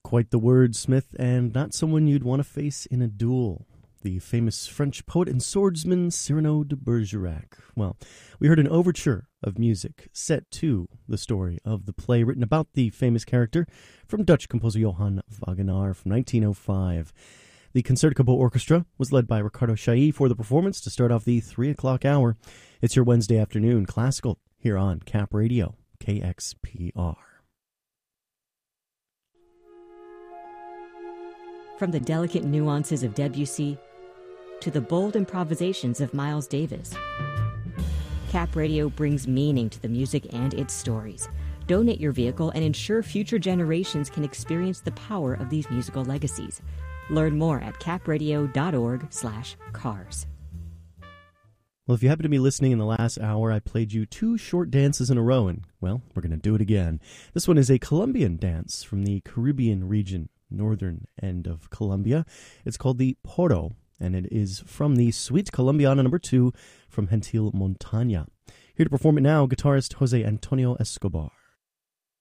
Quite the wordsmith, and not someone you'd want to face in a duel. The famous French poet and swordsman Cyrano de Bergerac. Well, we heard an overture of music set to the story of the play written about the famous character from Dutch composer Johann Wagenaar from 1905. The Concertgebouw Orchestra was led by Ricardo Chailly for the performance to start off the 3 o'clock hour. It's your Wednesday afternoon classical here on Cap Radio, KXPR. From the delicate nuances of Debussy to the bold improvisations of Miles Davis, Cap Radio brings meaning to the music and its stories. Donate your vehicle and ensure future generations can experience the power of these musical legacies. Learn more at capradio.org/cars. Well, if you happen to be listening in the last hour, I played you 2 short dances in a row, and, well, we're going to do it again. This one is a Colombian dance from the Caribbean region, northern end of Colombia. It's called the Porro, and it is from the Suite Colombiana No. 2 from Gentil Montaña. Here to perform it now, guitarist Jose Antonio Escobar.